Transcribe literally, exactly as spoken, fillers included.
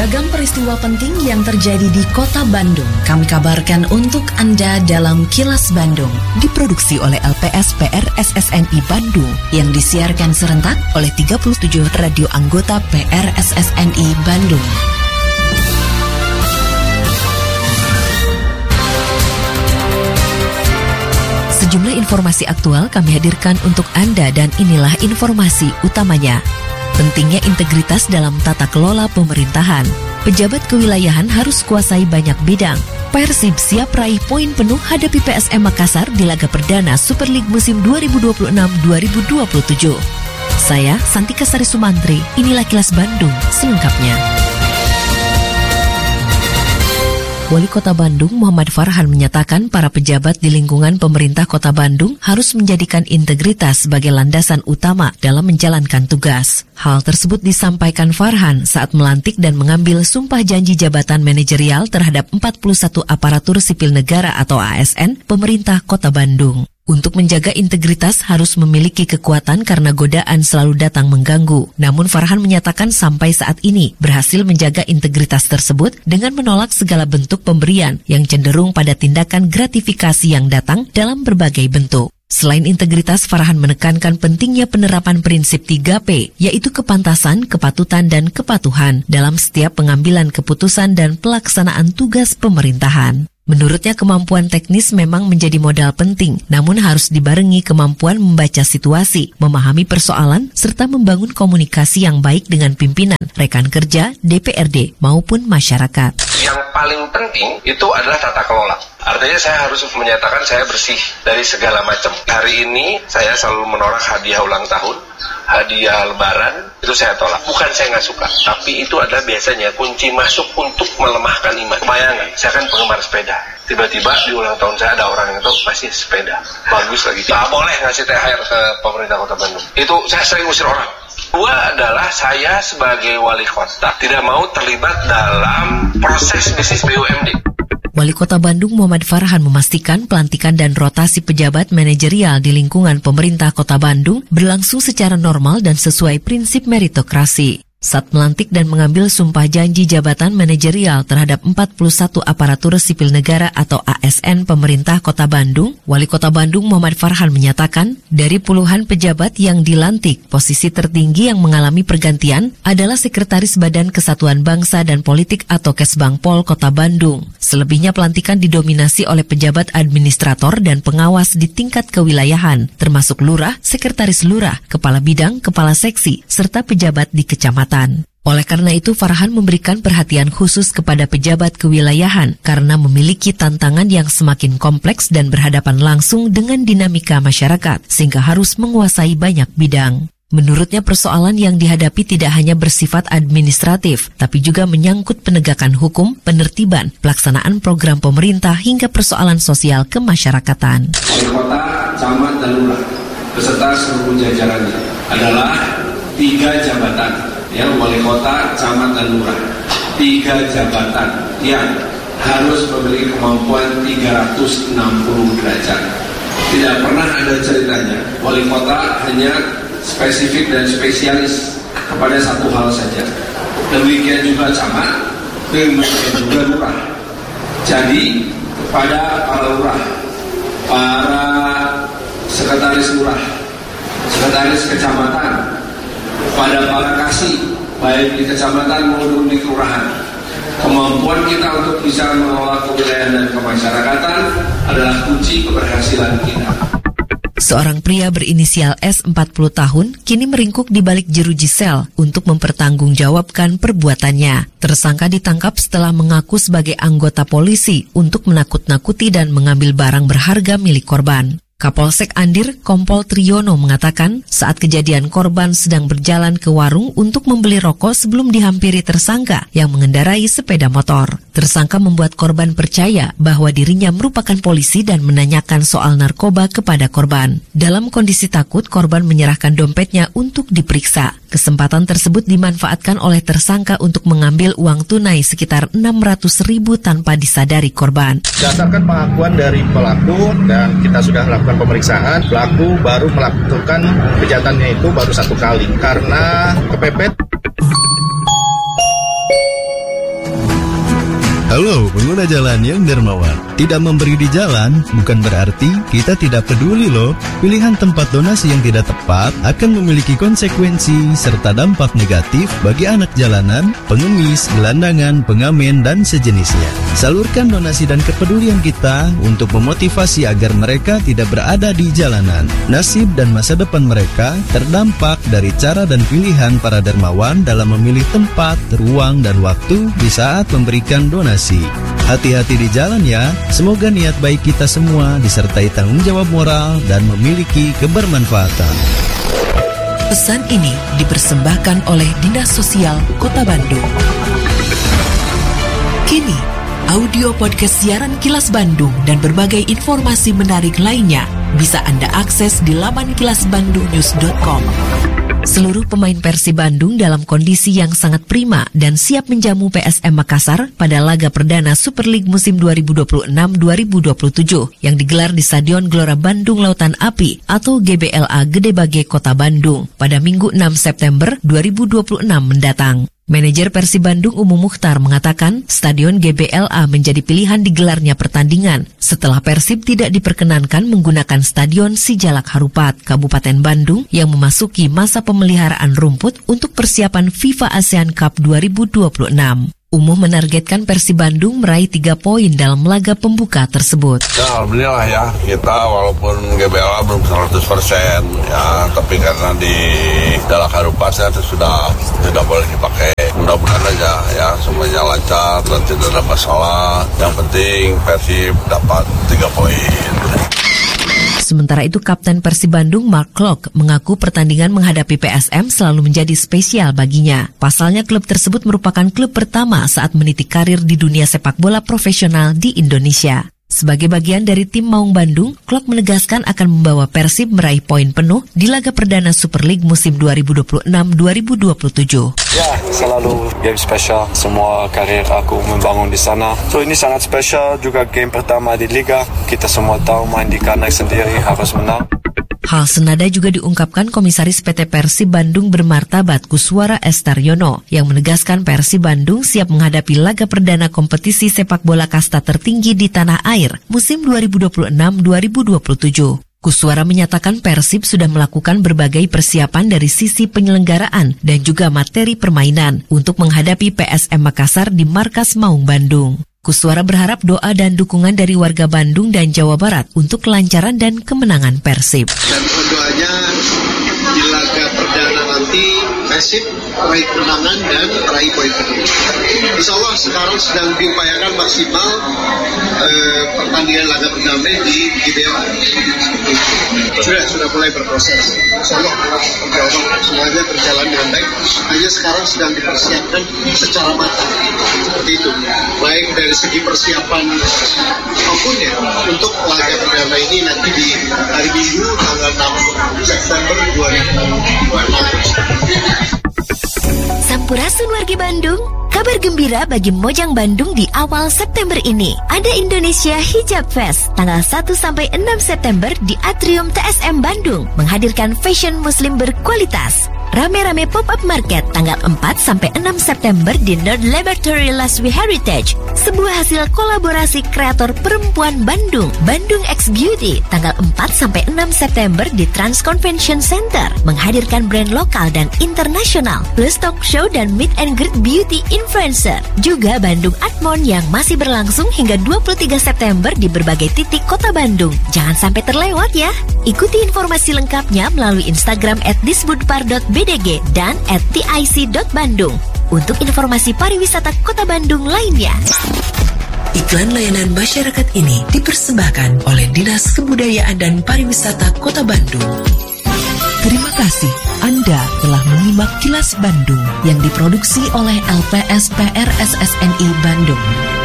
Beragam peristiwa penting yang terjadi di Kota Bandung kami kabarkan untuk Anda dalam Kilas Bandung. Diproduksi oleh L P S P R S S N I Bandung yang disiarkan serentak oleh tiga puluh tujuh radio anggota P R S S N I Bandung. Sejumlah informasi aktual kami hadirkan untuk Anda dan inilah informasi utamanya. Pentingnya integritas dalam tata kelola pemerintahan. Pejabat kewilayahan harus kuasai banyak bidang. Persib siap raih poin penuh hadapi P S M Makassar di laga perdana Super League musim dua ribu dua puluh enam dua ribu dua puluh tujuh. Saya Santika Sari Sumantri, inilah Kilas Bandung selengkapnya. Wali Kota Bandung Muhammad Farhan menyatakan para pejabat di lingkungan pemerintah Kota Bandung harus menjadikan integritas sebagai landasan utama dalam menjalankan tugas. Hal tersebut disampaikan Farhan saat melantik dan mengambil sumpah janji jabatan manajerial terhadap empat puluh satu aparatur sipil negara atau A S N pemerintah Kota Bandung. Untuk menjaga integritas harus memiliki kekuatan karena godaan selalu datang mengganggu. Namun Farhan menyatakan sampai saat ini berhasil menjaga integritas tersebut dengan menolak segala bentuk pemberian yang cenderung pada tindakan gratifikasi yang datang dalam berbagai bentuk. Selain integritas, Farhan menekankan pentingnya penerapan prinsip tiga P, yaitu kepantasan, kepatutan, dan kepatuhan dalam setiap pengambilan keputusan dan pelaksanaan tugas pemerintahan. Menurutnya kemampuan teknis memang menjadi modal penting, namun harus dibarengi kemampuan membaca situasi, memahami persoalan, serta membangun komunikasi yang baik dengan pimpinan, rekan kerja, D P R D, maupun masyarakat. Yang paling penting itu adalah tata kelola. Artinya saya harus menyatakan saya bersih dari segala macam. Hari ini saya selalu menolak hadiah ulang tahun, hadiah lebaran, itu saya tolak. Bukan saya nggak suka, tapi itu adalah biasanya kunci masuk untuk melemahkan iman. Bayangkan, saya kan penggemar sepeda. Tiba-tiba di ulang tahun saya ada orang yang tahu masih sepeda. Bagus lagi. Nggak boleh ngasih T H R ke pemerintah Kota Bandung. Itu saya sering usir orang. Dua adalah saya sebagai wali kota tidak mau terlibat dalam proses bisnis B U M D. Wali Kota Bandung Muhammad Farhan memastikan pelantikan dan rotasi pejabat manajerial di lingkungan pemerintah Kota Bandung berlangsung secara normal dan sesuai prinsip meritokrasi. Saat melantik dan mengambil sumpah janji jabatan manajerial terhadap empat puluh satu aparatur sipil negara atau A S N pemerintah Kota Bandung, Wali Kota Bandung Muhammad Farhan menyatakan, dari puluhan pejabat yang dilantik, posisi tertinggi yang mengalami pergantian adalah Sekretaris Badan Kesatuan Bangsa dan Politik atau Kesbangpol Kota Bandung. Selebihnya pelantikan didominasi oleh pejabat administrator dan pengawas di tingkat kewilayahan, termasuk lurah, sekretaris lurah, kepala bidang, kepala seksi, serta pejabat di kecamatan. Oleh karena itu, Farhan memberikan perhatian khusus kepada pejabat kewilayahan karena memiliki tantangan yang semakin kompleks dan berhadapan langsung dengan dinamika masyarakat, sehingga harus menguasai banyak bidang. Menurutnya persoalan yang dihadapi tidak hanya bersifat administratif, tapi juga menyangkut penegakan hukum, penertiban, pelaksanaan program pemerintah hingga persoalan sosial kemasyarakatan. Wali kota, camat, dan lurah beserta seluruh jajarannya adalah tiga jabatan. Ya, wali kota, camat, dan lurah. Tiga jabatan yang harus memiliki kemampuan tiga ratus enam puluh derajat. Tidak pernah ada ceritanya wali kota hanya spesifik dan spesialis kepada satu hal saja. Demikian juga camat, demikian juga lurah. Jadi kepada para lurah, para sekretaris lurah, sekretaris kecamatan, pada para kasih, baik di kecamatan maupun di kelurahan, kemampuan kita untuk bisa mengelola kewilayahan dan kemasyarakatan adalah kunci keberhasilan kita. Seorang pria berinisial S empat puluh tahun kini meringkuk di balik jeruji sel untuk mempertanggungjawabkan perbuatannya. Tersangka ditangkap setelah mengaku sebagai anggota polisi untuk menakut-nakuti dan mengambil barang berharga milik korban. Kapolsek Andir, Kompol Triyono mengatakan saat kejadian korban sedang berjalan ke warung untuk membeli rokok sebelum dihampiri tersangka yang mengendarai sepeda motor. Tersangka membuat korban percaya bahwa dirinya merupakan polisi dan menanyakan soal narkoba kepada korban. Dalam kondisi takut, korban menyerahkan dompetnya untuk diperiksa. Kesempatan tersebut dimanfaatkan oleh tersangka untuk mengambil uang tunai sekitar enam ratus ribu tanpa disadari korban. Berdasarkan pengakuan dari pelaku dan kita sudah lakukan pemeriksaan, pelaku baru melakukan kejahatannya itu baru satu kali karena kepepet. Halo pengguna jalan yang dermawan. Tidak memberi di jalan bukan berarti kita tidak peduli loh. Pilihan tempat donasi yang tidak tepat akan memiliki konsekuensi serta dampak negatif bagi anak jalanan, pengemis, gelandangan, pengamen, dan sejenisnya. Salurkan donasi dan kepedulian kita untuk memotivasi agar mereka tidak berada di jalanan. Nasib dan masa depan mereka terdampak dari cara dan pilihan para dermawan dalam memilih tempat, ruang, dan waktu di saat memberikan donasi. Hati-hati di jalan ya. Semoga niat baik kita semua disertai tanggung jawab moral dan memiliki kebermanfaatan. Pesan ini dipersembahkan oleh Dinas Sosial Kota Bandung. Kini, audio podcast siaran Kilas Bandung dan berbagai informasi menarik lainnya bisa Anda akses di laman kilas bandung news dot com. Seluruh pemain Persib Bandung dalam kondisi yang sangat prima dan siap menjamu P S M Makassar pada laga perdana Super League musim dua ribu dua puluh enam dua ribu dua puluh tujuh yang digelar di Stadion Gelora Bandung Lautan Api atau G B L A Gede Bage Kota Bandung pada Minggu enam September dua ribu dua puluh enam mendatang. Manajer Persib Bandung Umu Mukhtar mengatakan Stadion G B L A menjadi pilihan digelarnya pertandingan setelah Persib tidak diperkenankan menggunakan Stadion Sijalak Harupat, Kabupaten Bandung yang memasuki masa pemeliharaan rumput untuk persiapan FIFA ASEAN Cup dua ribu dua puluh enam. Umuh menargetkan Persib Bandung meraih tiga poin dalam laga pembuka tersebut. Ya, alhamdulillah ya, kita walaupun G B L A belum seratus persen ya, tapi karena di Jalak Harupat ya, sudah tidak boleh dipakai. Mudah-mudahan aja ya semuanya lancar dan tidak ada masalah. Yang penting Persib dapat tiga poin. Sementara itu, Kapten Persib Bandung Mark Klok mengaku pertandingan menghadapi P S M selalu menjadi spesial baginya. Pasalnya, klub tersebut merupakan klub pertama saat meniti karir di dunia sepak bola profesional di Indonesia. Sebagai bagian dari tim Maung Bandung, Klok menegaskan akan membawa Persib meraih poin penuh di laga perdana Super League musim dua ribu dua puluh enam dua ribu dua puluh tujuh. Ya, selalu game spesial. Semua karir aku membangun di sana. So ini sangat spesial juga game pertama di Liga. Kita semua tahu main di kandang sendiri harus menang. Hal senada juga diungkapkan Komisaris P T Persib Bandung Bermartabat Kuswara Estaryono yang menegaskan Persib Bandung siap menghadapi laga perdana kompetisi sepak bola kasta tertinggi di tanah air musim dua ribu dua puluh enam dua ribu dua puluh tujuh. Kuswara menyatakan Persib sudah melakukan berbagai persiapan dari sisi penyelenggaraan dan juga materi permainan untuk menghadapi P S M Makassar di markas Maung Bandung. Kuswara berharap doa dan dukungan dari warga Bandung dan Jawa Barat untuk kelancaran dan kemenangan Persib. Dan doanya di laga perdana nanti Persib meraih kemenangan dan meraih poin penuh. Insya Allah sekarang sedang diupayakan maksimal eh, pertandingan laga perdana di G B L A. Sudah sudah mulai berproses. Insya Allah semuanya berjalan dengan baik. Hanya sekarang sedang dipersiapkan secara matang seperti itu. Baik dari segi persiapan maupun ya untuk laga perdana ini nanti di hari Minggu tanggal enam September dua ribu dua puluh enam. Sampurasun wargi Bandung, kabar gembira bagi Mojang Bandung di awal September ini. Ada Indonesia Hijab Fest tanggal satu sampai enam September di Atrium T S M Bandung menghadirkan fashion muslim berkualitas. Rame-rame pop-up market tanggal empat sampai enam September di Nerd Laboratory Laswi Heritage, sebuah hasil kolaborasi kreator perempuan Bandung, Bandung X Beauty, tanggal empat sampai enam September di Trans Convention Center, menghadirkan brand lokal dan internasional, plus talk show dan meet and greet beauty influencer. Juga Bandung Atmon yang masih berlangsung hingga dua puluh tiga September di berbagai titik kota Bandung. Jangan sampai terlewat ya. Ikuti informasi lengkapnya melalui Instagram at disbudpar dot b d g dan at t i c dot bandung. Untuk informasi pariwisata Kota Bandung lainnya. Iklan layanan masyarakat ini dipersembahkan oleh Dinas Kebudayaan dan Pariwisata Kota Bandung. Terima kasih Anda telah menyimak Kilas Bandung yang diproduksi oleh L P S P R S S N I Bandung.